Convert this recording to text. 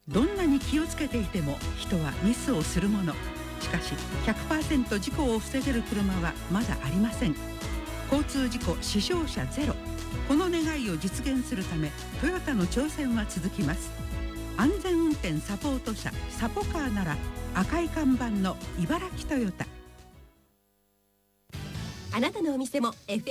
どんなに気をつけていても人はミスをするもの。しかし 100% 事故を防げる車はまだありません。交通事故死傷者ゼロ、この願いを実現するためトヨタの挑戦は続きます。安全運転サポート車サポカーなら赤い看板の茨城トヨタ。 あなたのお店も